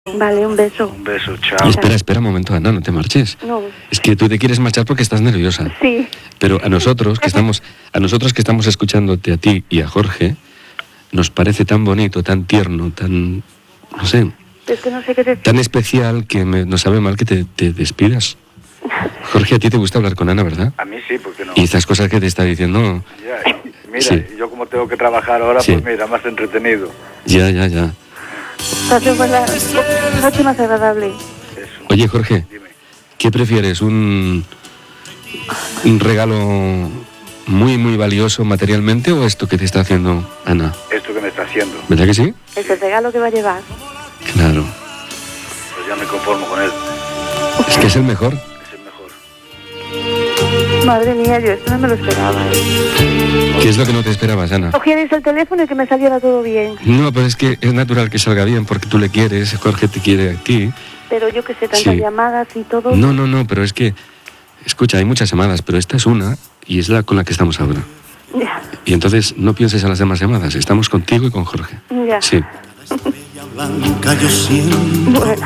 Vale, un beso. Un beso, chao. Espera un momento, Ana, no te marches. No. Es que tú te quieres marchar porque estás nerviosa. Sí. Pero a nosotros que estamos escuchándote a ti y a Jorge, nos parece tan bonito, tan tierno, tan, no sé, Es que no sé qué decir. tan especial que nos sabe mal que te despidas. Jorge, a ti te gusta hablar con Ana, ¿verdad? A mí sí, porque no. Y estas cosas que te está diciendo, Ya, mira, Sí. yo como tengo que trabajar ahora, Sí. pues mira, más entretenido. ya. Pase buena noche más agradable. Eso. Oye, Jorge, Dime. ¿qué prefieres? ¿Un regalo muy, muy valioso materialmente o esto que te está haciendo Ana? Esto que me está haciendo, ¿Verdad que sí? Es el regalo que va a llevar. Claro. pues ya me conformo con él. Es que es el mejor. Es el mejor. Madre mía, yo esto no me lo esperaba. ¿Qué es lo que no te esperabas, Ana? Cogierais el teléfono y que me saliera todo bien. No, pero es que es natural que salga bien porque tú le quieres, Jorge te quiere a ti. Pero yo que sé, tantas Sí. llamadas y todo. No, pero es que, escucha, hay muchas llamadas, pero esta es una y es la con la que estamos ahora. Ya, Y entonces no pienses en las demás llamadas, estamos contigo y con Jorge. ya. Sí. Blanca, yo siento Bueno,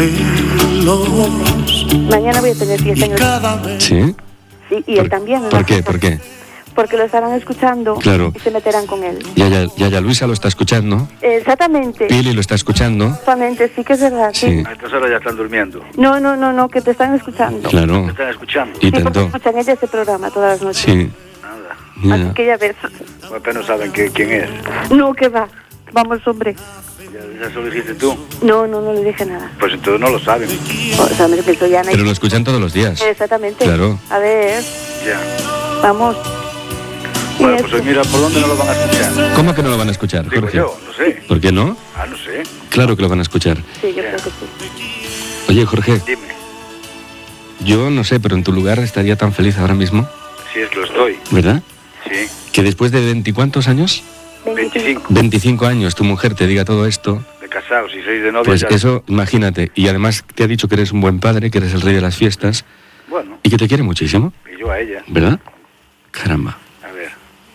celos mañana voy a tener 10 y años. cada vez ¿Sí? Sí, y él también. ¿no? ¿Por qué? ¿Por qué? Porque lo estarán escuchando Claro. y se meterán con él. Ya, Luisa lo está escuchando, Exactamente. Pili lo está escuchando. Exactamente, sí que es verdad. Sí. Sí, A estas horas ya están durmiendo. No, que te están escuchando. claro. ¿Me están escuchando? Y Sí, porque tanto. escuchan ella este programa todas las noches. Sí, Nada. Así ya. que ya ves. Pues apenas saben quién es. No, que va. Vamos, hombre. ¿Ya se lo dijiste tú? No le dije nada. Pues entonces no lo saben. O sea, me soy Ana. Pero lo escuchan todos los días. Exactamente. Claro. A ver, Ya. vamos. Bueno, Y pues hoy mira por dónde no lo van a escuchar. ¿Cómo que no lo van a escuchar, Digo Jorge? yo, no sé. ¿Por qué no? Ah, no sé. Claro que lo van a escuchar. Sí, yo creo que sí. Oye, Jorge, Dime. yo no sé, pero en tu lugar estaría tan feliz ahora mismo, Si es que lo estoy. ¿verdad? Sí. Que después de 20 y ¿cuántos años? 25 25 años, tu mujer te diga todo esto, de casados y 6 de novios. pues ya. eso, imagínate. Y además te ha dicho que eres un buen padre, que eres el rey de las fiestas Bueno, y que te quiere muchísimo, y yo a ella. ¿verdad? Caramba. A ver.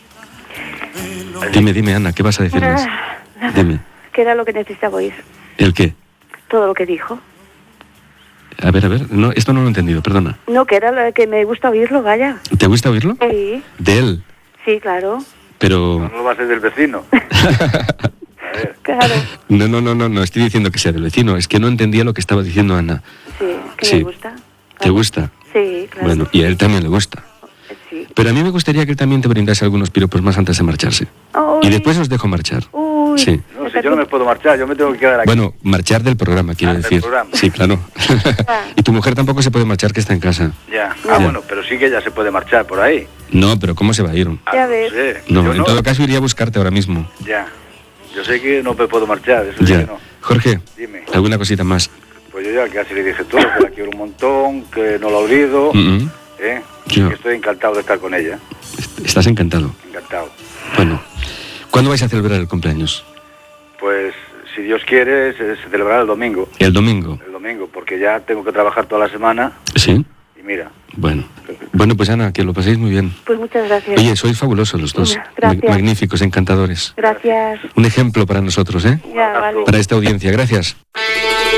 Dime, Ana, ¿qué vas a decirles? Dime. Que era lo que necesitaba oír. ¿El qué? Todo lo que dijo. A ver, no, esto no lo he entendido, perdona. No, que era lo que me gusta oírlo, vaya. ¿Te gusta oírlo? Sí, De él, sí, claro. pero... No lo va a hacer del vecino. A ver. Claro. No, estoy diciendo que sea del vecino, es que no entendía lo que estaba diciendo Ana. Sí, que Sí. me gusta. ¿Te gusta? Sí, claro. Bueno, y a él también le gusta. Sí. Pero a mí me gustaría que él también te brindase algunos piropos más antes de marcharse. Uy, Y después os dejo marchar. Uy. Sí. No, si yo no me puedo marchar, yo me tengo que quedar aquí. Bueno, marchar del programa, quiero del decir. programa. Sí, claro. Y tu mujer tampoco se puede marchar, que está en casa. Ya. Ya. Ah, bueno, pero sí que ella se puede marchar por ahí. No, pero ¿cómo se va a ir? Ah, Ya no ves. sé. No, Yo en todo caso iría a buscarte ahora mismo. Ya. Yo sé que no me puedo marchar, eso sí Ya. que no. Jorge, Dime. ¿alguna cosita más? Pues yo ya casi le dije todo, que la quiero un montón, que no la olvido, Mm-mm. ¿eh? Yo. Que estoy encantado de estar con ella. Estás encantado. Encantado. Bueno, ¿cuándo vais a celebrar el cumpleaños? Pues, si Dios quiere, se celebrará el domingo. El domingo. El domingo, porque ya tengo que trabajar toda la semana ¿Sí? y mira. Bueno. Bueno, pues Ana, que lo paséis muy bien. Pues muchas gracias. Oye, sois fabulosos los dos. Gracias. Magníficos, encantadores. Gracias. Un ejemplo para nosotros, ¿eh? Ya, vale. Para esta audiencia. Gracias.